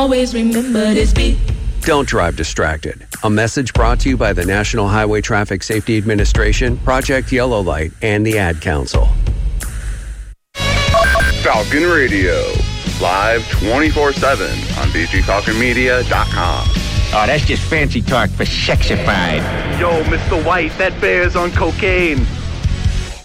Always remember this beat. Don't drive distracted. A message brought to you by the National Highway Traffic Safety Administration, Project Yellow Light, and the Ad Council. Falcon Radio, live 24/7 on bgfalconmedia.com. Oh, that's just fancy talk for sexified. Yo, Mr. White, that bear's on cocaine.